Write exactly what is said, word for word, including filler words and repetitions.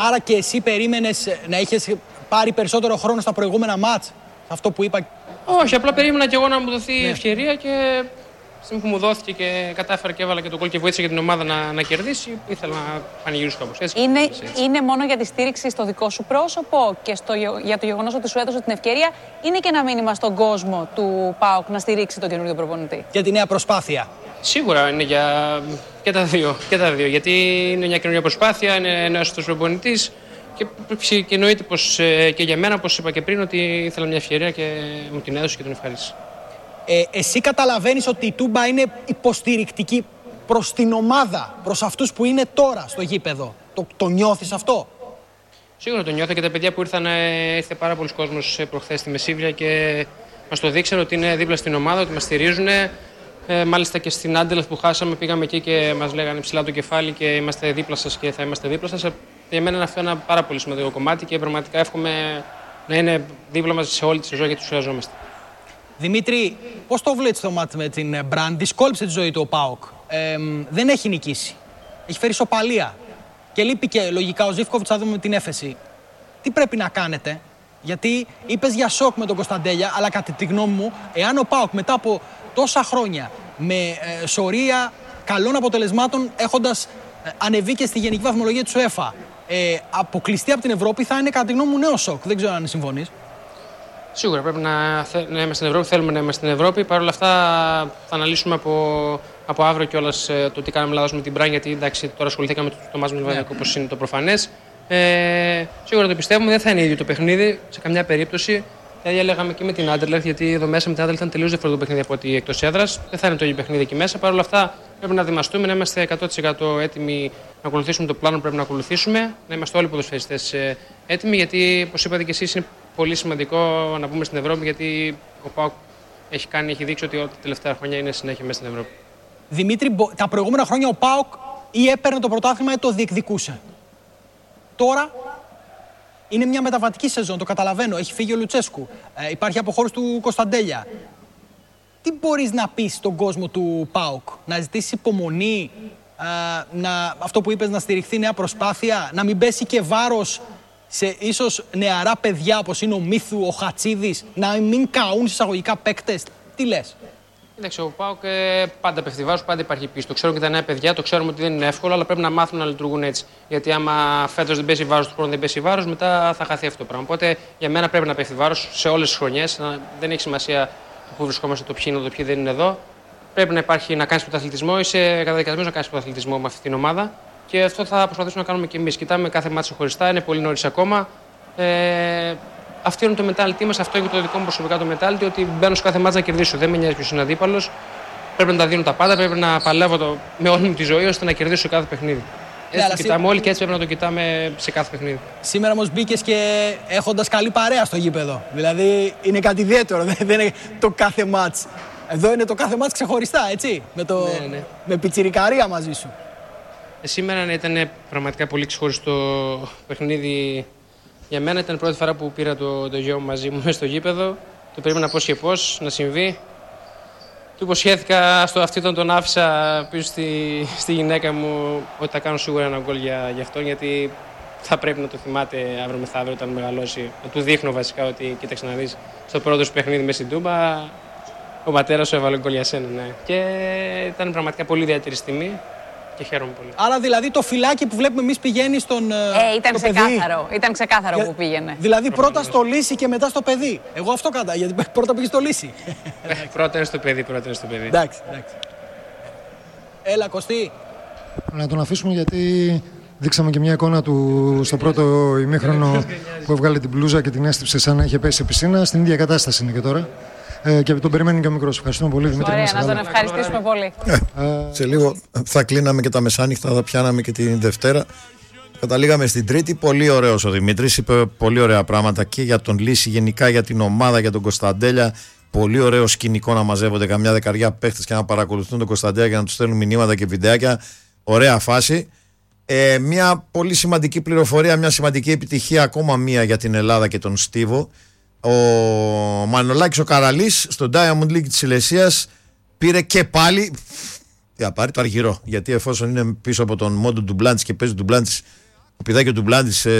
Άρα και εσύ περίμενες να είχες πάρει περισσότερο χρόνο στα προηγούμενα μάτς, αυτό που είπα? Όχι, απλά περίμενα και εγώ να μου δοθεί ναι. ευκαιρία και στιγμή που μου δόθηκε και κατάφερα και έβαλα και το γκολ και βοήθησε για την ομάδα να, να κερδίσει, ήθελα να πανηγυρίσω κάπως έτσι. Είναι, έτσι. είναι μόνο για τη στήριξη στο δικό σου πρόσωπο και στο, για το γεγονός ότι σου έδωσε την ευκαιρία, είναι και ένα μήνυμα στον κόσμο του ΠΑΟΚ να στηρίξει τον καινούριο προπονητή? Για τη νέα προσπάθεια. Σίγουρα είναι για και τα δύο, και τα δύο. Γιατί είναι μια καινούργια προσπάθεια, είναι νέος προπονητής και, και εννοείται πως και για μένα, όπως είπα και πριν, ότι ήθελα μια ευκαιρία και μου την έδωσε και τον ευχαρίστησα. Ε, εσύ καταλαβαίνεις ότι η Τούμπα είναι υποστηρικτική προς την ομάδα, προς αυτούς που είναι τώρα στο γήπεδο? Το, το νιώθεις αυτό? Σίγουρα το νιώθω και τα παιδιά που ήρθαν, ήρθε πάρα πολλοί κόσμος προχθές στη Μεσίβια και μας το δείξαν ότι είναι δίπλα στην ομάδα, ότι μας στηρίζουν. Ε, μάλιστα και στην Άντελαθ που χάσαμε πήγαμε εκεί και μας λέγανε ψηλά το κεφάλι και είμαστε δίπλα σας και θα είμαστε δίπλα σας. Για μένα είναι αυτό ένα πάρα πολύ σημαντικό κομμάτι και πραγματικά εύχομαι να είναι δίπλα μας σε όλη τη σεζόν γιατί τους χρειαζόμαστε. Δημήτρη, πώς το βλέπεις το μάτι με την Μπραντ? Δυσκόλυψε τη ζωή του ο ΠΑΟΚ. Ε, δεν έχει νικήσει. Έχει φέρει ισοπαλία. Και λείπει και λογικά ο Ζίβκοβιτς, θα δούμε την έφεση. Τι πρέπει να κάνετε? Γιατί είπες για σοκ με τον Κωνσταντέλια, αλλά κατά τη γνώμη μου, εάν ο ΠΑΟΚ μετά από τόσα χρόνια με ε, σωρία καλών αποτελεσμάτων, έχοντας ε, ανεβεί και στη γενική βαθμολογία της UEFA, ε, αποκλειστεί από την Ευρώπη, θα είναι κατά τη γνώμη μου νέο σοκ. Δεν ξέρω αν συμφωνείς. Σίγουρα πρέπει να, να είμαστε στην Ευρώπη, θέλουμε να είμαστε στην Ευρώπη. Παρ' όλα αυτά θα αναλύσουμε από, από αύριο κιόλας το τι κάναμε λάθος με την Μπραν, γιατί εντάξει, τώρα ασχοληθήκαμε με το, το μάτς με τον Βαδικό, όπως είναι το προφανές. Ε, σίγουρα το πιστεύουμε, δεν θα είναι ίδιο το παιχνίδι σε καμιά περίπτωση. Δηλαδή, έλεγαμε και με την Άντερλεχτ, γιατί εδώ μέσα με την Άντερλεχτ ήταν τελείως διαφορετικό παιχνίδι από ότι εκτός έδρας. Δεν θα είναι το ίδιο παιχνίδι εκεί μέσα. Παρ' όλα αυτά πρέπει να διμαστούμε, να είμαστε εκατό τοις εκατό έτοιμοι να ακολουθήσουμε το πλάνο που πρέπει να ακολουθήσουμε. Να είμαστε όλοι οι ποδοσφαιριστές έτοιμοι, γιατί όπως είπατε και εσείς, είναι πολύ σημαντικό να μπούμε στην Ευρώπη, γιατί ο ΠΑΟΚ έχει, κάνει, έχει δείξει ότι τα τελευταία χρόνια είναι συνέχεια μέσα στην Ευρώπη. Δημήτρη, τα προηγούμενα χρόνια ο ΠΑΟΚ ή έπαιρνε το πρωτάθλημα ή το διεκδικούσε. Τώρα είναι μια μεταβατική σεζόν, το καταλαβαίνω. Έχει φύγει ο Λουτσέσκου. Ε, υπάρχει αποχώρηση του Κωνσταντέλια. Τι μπορείς να πεις στον κόσμο του ΠΑΟΚ? Να ζητήσεις υπομονή, ε, να, αυτό που είπες, να στηριχθεί νέα προσπάθεια, να μην πέσει και βάρος σε ίσως νεαρά παιδιά όπως είναι ο Μίθου, ο Χατσίδης, να μην καούν εισαγωγικά παίκτες? Τι λες? Κοίταξε, ο ΠΑΟΚ ε, πάντα πέφτει βάρος, πάντα υπάρχει πίστη. Το ξέρουμε και τα νέα παιδιά, το ξέρουμε ότι δεν είναι εύκολο, αλλά πρέπει να μάθουν να λειτουργούν έτσι. Γιατί άμα φέτος δεν πέσει βάρος, του χρόνου δεν πέσει βάρος, μετά θα χαθεί αυτό το πράγμα. Οπότε για μένα πρέπει να πέφτει βάρος σε όλες τις χρονιές. Δεν έχει σημασία πού βρισκόμαστε, το ποιοι είναι εδώ, το ποιοι δεν είναι εδώ. Πρέπει να υπάρχει να κάνεις πρωταθλητισμό, είσαι καταδικασμένος να κάνεις πρωταθλητισμό με αυτή την ομάδα. Και αυτό θα προσπαθήσουμε να κάνουμε και εμείς. Κοιτάμε κάθε μάτσο χωριστά, είναι πολύ νωρίς ακόμα. Ε, Αυτό είναι το mentality μας, αυτό είναι το δικό μου προσωπικά το mentality, ότι μπαίνω σε κάθε μάτς να κερδίσω. Δεν με νοιάζει ποιος είναι αντίπαλος. Πρέπει να τα δίνω τα πάντα, πρέπει να παλεύω το, με όλη μου τη ζωή ώστε να κερδίσω κάθε παιχνίδι. Έτσι το κοιτάμε όλοι και έτσι πρέπει να το κοιτάμε σε κάθε παιχνίδι. Σήμερα όμως μπήκες και έχοντας καλή παρέα στο γήπεδο. Δηλαδή είναι κάτι ιδιαίτερο, δεν είναι το κάθε μάτς. Εδώ είναι το κάθε μάτς ξεχωριστά, έτσι. Με, το, ναι, ναι. με πιτσιρικαρία μαζί σου. Ε, σήμερα ήταν πραγματικά πολύ ξεχωριστό παιχνίδι. Για μένα ήταν η πρώτη φορά που πήρα το, το γιο μου μαζί μου μέσα στο γήπεδο. Το περίμενα πώς και πώς να συμβεί. Του υποσχέθηκα στο αυτή τον, τον άφησα πίσω στη, στη γυναίκα μου ότι θα κάνω σίγουρα ένα γκολ για, για αυτόν, γιατί θα πρέπει να το θυμάται αύριο μεθαύριο όταν μεγαλώσει. Να του δείχνω βασικά ότι κοίταξε να δεις, στο πρώτο σου παιχνίδι μέσα στην Τούμπα ο πατέρας σου έβαλε γκολ για σένα. Ναι. Και ήταν πραγματικά πολύ ιδιαίτερη στιγμή. Και χαίρομαι πολύ. Άρα δηλαδή το φυλάκι που βλέπουμε εμείς πηγαίνει στον. Ε, ήταν ξεκάθαρο. Ήταν ξεκάθαρο για... που πήγαινε. Δηλαδή Προφανώς. Πρώτα στο Λύση και μετά στο παιδί. Εγώ αυτό κατά. Γιατί πρώτα πήγε στο Λύση. Πρώτα είναι στο παιδί, πρώτα είναι στο παιδί. Εντάξει, εντάξει. Έλα, Κωστή. Να τον αφήσουμε γιατί δείξαμε και μια εικόνα του στο πρώτο ημίχρονο που έβγαλε την μπλούζα και την έστυψε σαν να είχε πέσει σε πισίνα. Στην ίδια κατάσταση είναι και τώρα. Ε, και τον περιμένει και ο μικρός. Ευχαριστούμε πολύ, Δημήτρη. Ωραία, να τον ευχαριστήσουμε πολύ. Ε, σε λίγο θα κλείναμε και τα μεσάνυχτα, θα πιάναμε και την Δευτέρα. Καταλήγαμε στην Τρίτη. Πολύ ωραίος ο Δημήτρης. Είπε πολύ ωραία πράγματα και για τον Λύση, γενικά για την ομάδα, για τον Κωνσταντέλια. Πολύ ωραίο σκηνικό να μαζεύονται καμιά δεκαριά παίχτες και να παρακολουθούν τον Κωνσταντέλια και να του στέλνουν μηνύματα και βιντεάκια. Ωραία φάση. Ε, μια πολύ σημαντική πληροφορία, μια σημαντική επιτυχία, ακόμα μία για την Ελλάδα και τον Στίβο. Ο Μανολάκης ο Καραλής στο Diamond League της Σιλεσίας πήρε και πάλι, τι θα πάρει, το αργυρό, γιατί εφόσον είναι πίσω από τον Μόντο Ντουμπλάντης και παίζει Ντουμπλάντης ο πηδάκι του Μπλάντης